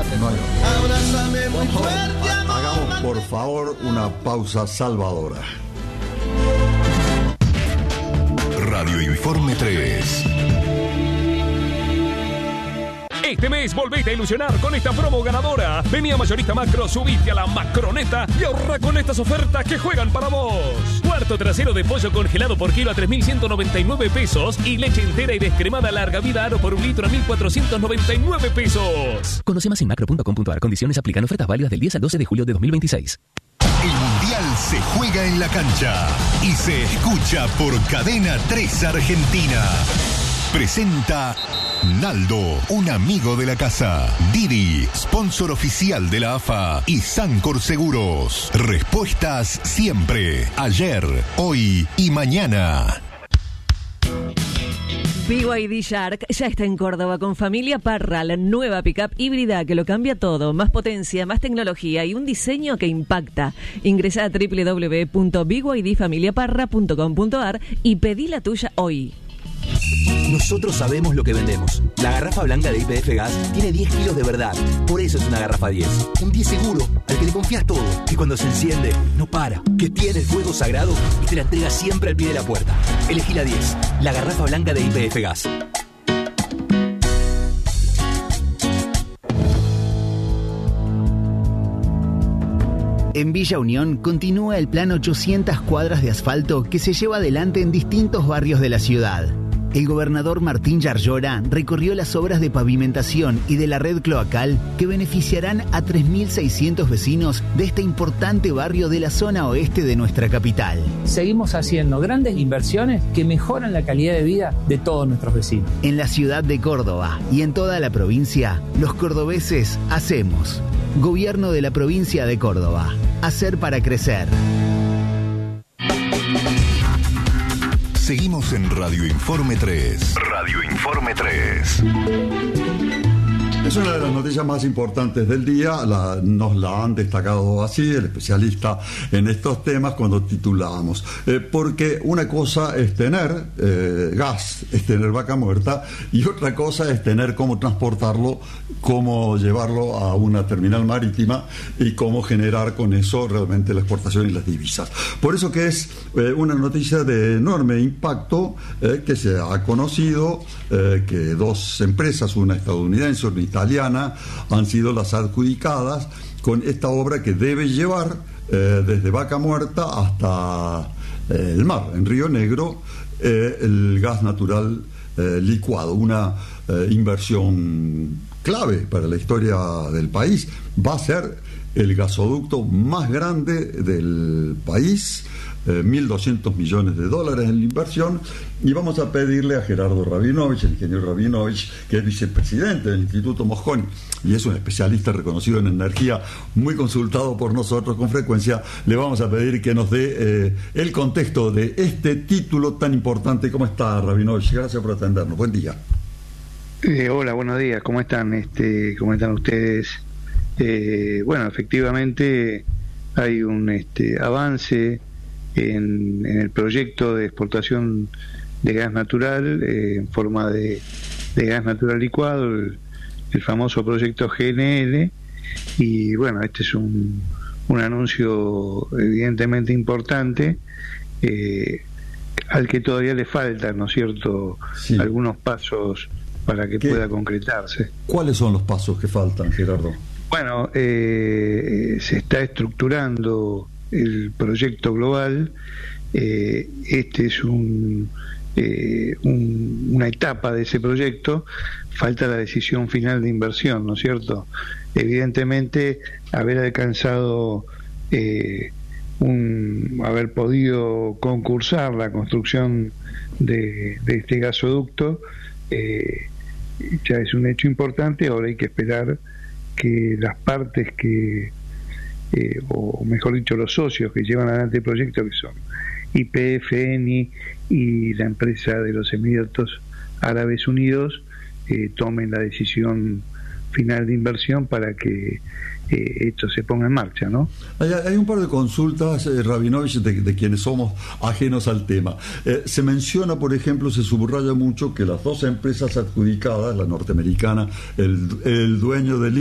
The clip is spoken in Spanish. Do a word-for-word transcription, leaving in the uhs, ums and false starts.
olvídate. No hay otra. Abrázame muy Por favor, fuerte, ha- amor. hagamos por favor una pausa salvadora. Radio Informe tres. Este mes volvete a ilusionar con esta promo ganadora. Vení a Mayorista Macro, subite a la Macroneta y ahorra con estas ofertas que juegan para vos. Cuarto trasero de pollo congelado por kilo a tres mil ciento noventa y nueve pesos y leche entera y descremada larga vida Aro por un litro a mil cuatrocientos noventa y nueve pesos. Conoce más en macro punto com punto a r. Condiciones aplican. Ofertas válidas del diez al doce de julio de dos mil veintiséis. El Mundial se juega en la cancha y se escucha por Cadena tres Argentina. Presenta Naldo, un amigo de la casa. Didi, sponsor oficial de la A F A. Y Sancor Seguros. Respuestas siempre, ayer, hoy y mañana. B Y D Shark ya está en Córdoba con Familia Parra, la nueva pickup híbrida que lo cambia todo. Más potencia, más tecnología y un diseño que impacta. Ingresa a doble u doble u doble u punto b y d familia parra punto com punto a r y pedí la tuya hoy. Nosotros sabemos lo que vendemos. La garrafa blanca de Y P F Gas tiene diez kilos de verdad. Por eso es una garrafa diez. Un diez seguro, al que le confías todo. Que cuando se enciende, no para. Que tiene el fuego sagrado y te la entrega siempre al pie de la puerta. Elegí la diez. La garrafa blanca de Y P F Gas. En Villa Unión continúa el plan ochocientas cuadras de asfalto que se lleva adelante en distintos barrios de la ciudad. El gobernador Martín Yarlora recorrió las obras de pavimentación y de la red cloacal que beneficiarán a tres mil seiscientos vecinos de este importante barrio de la zona oeste de nuestra capital. Seguimos haciendo grandes inversiones que mejoran la calidad de vida de todos nuestros vecinos. En la ciudad de Córdoba y en toda la provincia, los cordobeses hacemos. Gobierno de la provincia de Córdoba. Hacer para crecer. Seguimos en Radio Informe tres. Radio Informe tres. Es una de las noticias más importantes del día, la, nos la han destacado así el especialista en estos temas cuando titulamos, eh, porque una cosa es tener eh, gas, es tener vaca muerta, y otra cosa es tener cómo transportarlo, cómo llevarlo a una terminal marítima y cómo generar con eso realmente la exportación y las divisas. Por eso que es eh, una noticia de enorme impacto eh, que se ha conocido eh, que dos empresas, una estadounidense, una italiana, han sido las adjudicadas con esta obra que debe llevar eh, desde Vaca Muerta hasta eh, el mar, en Río Negro, eh, el gas natural eh, licuado, una eh, inversión clave para la historia del país. Va a ser el gasoducto más grande del país, eh, mil doscientos millones de dólares en la inversión, y vamos a pedirle a Gerardo Rabinovich, el ingeniero Rabinovich, que es vicepresidente del Instituto Mosconi y es un especialista reconocido en energía, muy consultado por nosotros con frecuencia. Le vamos a pedir que nos dé eh, el contexto de este título tan importante. ¿Cómo está, Rabinovich? Gracias por atendernos. Buen día. Eh, hola, buenos días. ¿Cómo están? Este, ¿cómo están ustedes? Eh, bueno, efectivamente hay un este, avance en, en el proyecto de exportación de gas natural eh, en forma de, de gas natural licuado, el, el famoso proyecto G N L, y bueno, este es un, un anuncio evidentemente importante, eh, al que todavía le faltan, ¿no es cierto?, sí, algunos pasos para que pueda concretarse. ¿Cuáles son los pasos que faltan, Gerardo? Bueno, eh, se está estructurando el proyecto global. Eh, este es un, eh, un, una etapa de ese proyecto. Falta la decisión final de inversión, ¿no es cierto? Evidentemente, haber alcanzado, eh, un, haber podido concursar la construcción de, de este gasoducto, eh, ya es un hecho importante. Ahora hay que esperar que las partes que, eh, o mejor dicho, los socios que llevan adelante el proyecto, que son Y P F, Eni y la empresa de los Emiratos Árabes Unidos, eh, tomen la decisión final de inversión para que eh, esto se ponga en marcha, ¿no? Hay, hay un par de consultas, eh, Rabinovich, de, de quienes somos ajenos al tema. Eh, se menciona, por ejemplo, se subraya mucho que las dos empresas adjudicadas, la norteamericana, el, el dueño del